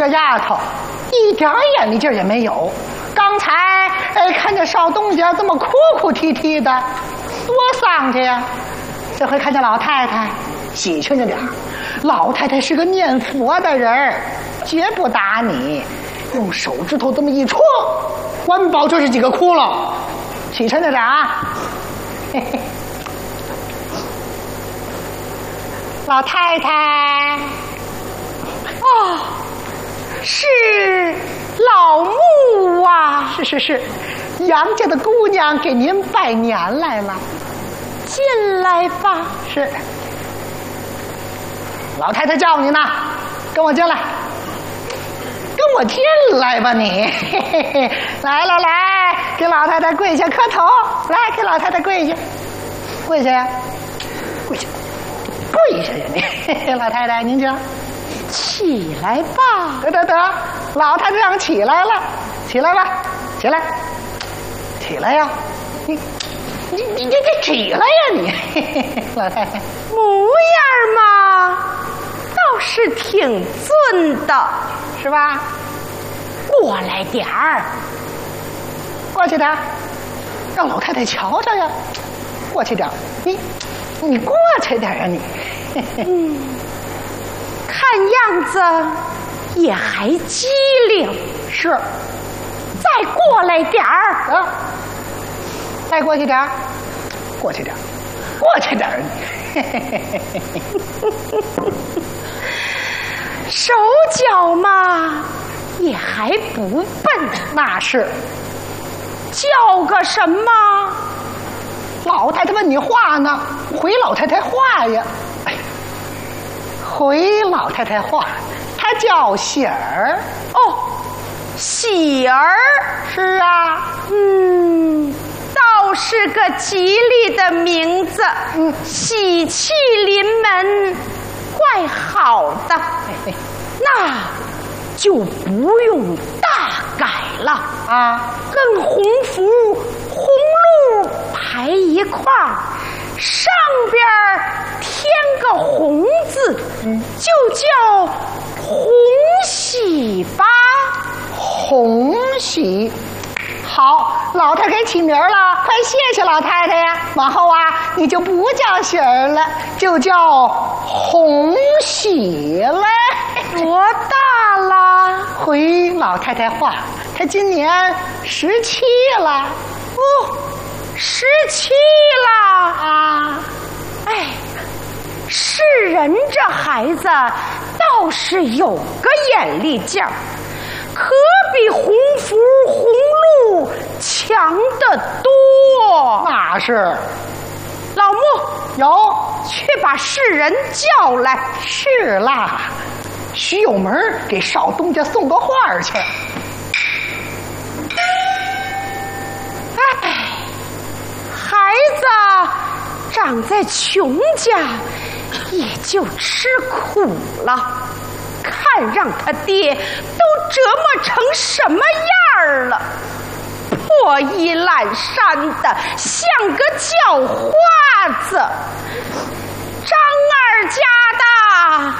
这丫头一点眼力劲儿也没有。刚才看见少东家这么哭哭啼啼的，多丧气呀！这回看见老太太，喜庆着点儿。老太太是个念佛的人儿，绝不打你，用手指头这么一戳，管保这是几个窟窿。喜庆着点啊！嘿嘿。老太太， 哦，是老穆啊！ 是，杨家的姑娘给您拜年来了， 进来吧。 是，老太太叫你呢，跟我进来，跟我进来吧你。嘿嘿嘿，来，给老太太跪下磕头，来，给老太太跪下，跪下呀，跪下。跪下呀你，老太太您请， 起来吧。 得，老太太让起来了，起来吧，起来呀，你起来呀你，老太太模样嘛，倒是挺俊的， 是吧？ 过来点儿， 过去点儿，让老太太瞧瞧呀，过去点儿，你过去点啊你。 看样子也还机灵。 是， 再过来点儿啊，再过去点儿，过去点儿，过去点儿。 手脚嘛也还不笨。 那是， 叫个什么？ 老太太问你话呢，回老太太话呀。回老太太话，她叫喜儿。 哦，喜儿。 是啊， 倒是个吉利的名字。喜气临门，怪好的。那就不用大改了啊， 跟红福、红路排一块儿，上边添个红字，就叫红喜吧。 红喜，好，老太太起名了，快谢谢老太太呀！往后啊，你就不叫喜儿了，就叫红喜了。 多大了？ 回老太太话，她今年17了。 哦，17了啊！ 哎，是人这孩子倒是有个眼力劲儿，可比红福、红路强得多。 那是。 老穆， 有， 去把世人叫来。 是啦。徐有门给少东家送个话去。 哎，孩子长在穷家，也就吃苦了。看让他爹都折磨成什么样了，破衣烂衫的，像个叫花子。张二家的。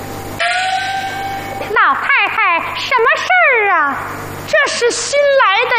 老太太，什么事儿啊？ 这是新来的